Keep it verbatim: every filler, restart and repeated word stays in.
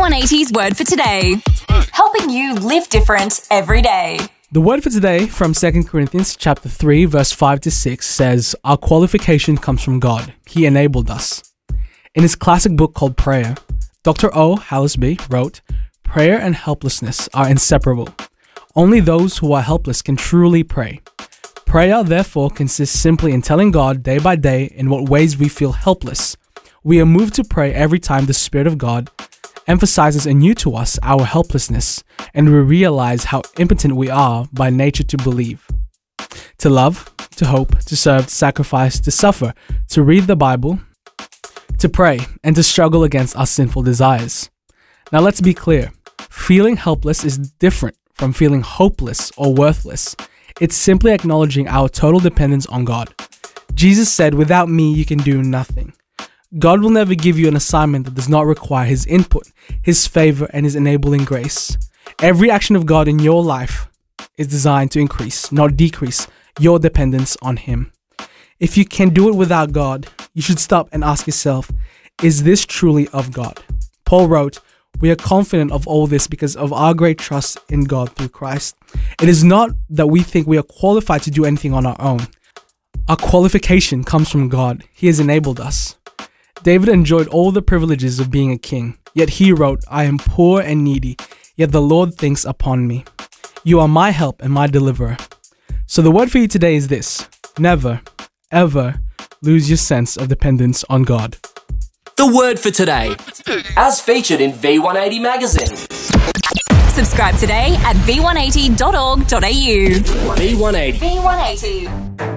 one eighty's Word for Today, helping you live different every day. The word for today from Second Corinthians chapter three, verse five to six says, "Our qualification comes from God. He enabled us." In his classic book called Prayer, Doctor O. Hallisby wrote, "Prayer and helplessness are inseparable. Only those who are helpless can truly pray. Prayer, therefore, consists simply in telling God day by day in what ways we feel helpless. We are moved to pray every time the Spirit of God emphasizes anew to us our helplessness, and we realize how impotent we are by nature to believe, to love, to hope, to serve, to sacrifice, to suffer, to read the Bible, to pray, and to struggle against our sinful desires." Now let's be clear. Feeling helpless is different from feeling hopeless or worthless. It's simply acknowledging our total dependence on God. Jesus said, "Without me, you can do nothing." God will never give you an assignment that does not require His input, His favor, and His enabling grace. Every action of God in your life is designed to increase, not decrease, your dependence on Him. If you can do it without God, you should stop and ask yourself, is this truly of God? Paul wrote, "We are confident of all this because of our great trust in God through Christ." It is not that we think we are qualified to do anything on our own. Our qualification comes from God. He has enabled us. David enjoyed all the privileges of being a king, yet he wrote, "I am poor and needy, yet the Lord thinks upon me. You are my help and my deliverer." So the word for you today is this: never, ever lose your sense of dependence on God. The word for today, as featured in V one eighty magazine. Subscribe today at v one eighty dot org dot a u. V one eighty. V one eighty.